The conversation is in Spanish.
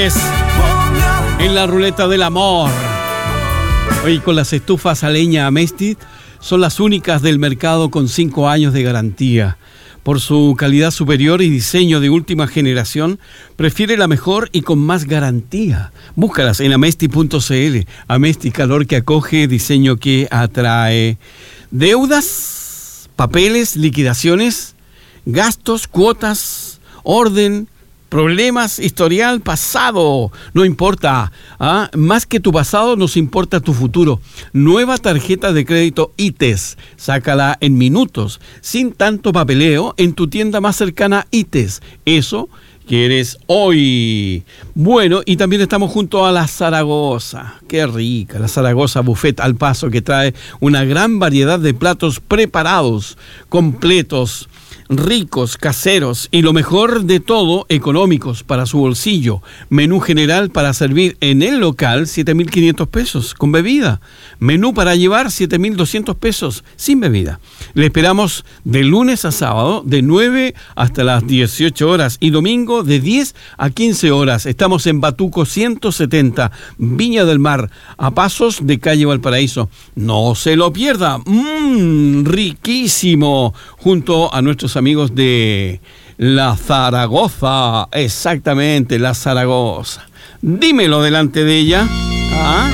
En la ruleta del amor. Hoy con las estufas a leña Amestit son las únicas del mercado con 5 años de garantía. Por su calidad superior y diseño de última generación, prefiere la mejor y con más garantía. Búscalas en amestit.cl. Amestit, calor que acoge, diseño que atrae. Deudas, papeles, liquidaciones, gastos, cuotas, orden, problemas, historial, pasado, no importa. Más que tu pasado, nos importa tu futuro. Nueva tarjeta de crédito ITES. Sácala en minutos, sin tanto papeleo, en tu tienda más cercana ITES. Eso quieres hoy. Bueno, y también estamos junto a la Zaragoza. Qué rica, la Zaragoza Buffet al Paso, que trae una gran variedad de platos preparados, completos, ricos, caseros y lo mejor de todo, económicos para su bolsillo. Menú general para servir en el local, 7.500 pesos con bebida. Menú para llevar, 7.200 pesos sin bebida. Le esperamos de lunes a sábado, de 9 hasta las 18 horas y domingo de 10 a 15 horas. Estamos en Batuco 170, Viña del Mar, a pasos de calle Valparaíso. No se lo pierda. Riquísimo. Junto a nuestros amigos de la Zaragoza. Exactamente, la Zaragoza. Dímelo delante de ella.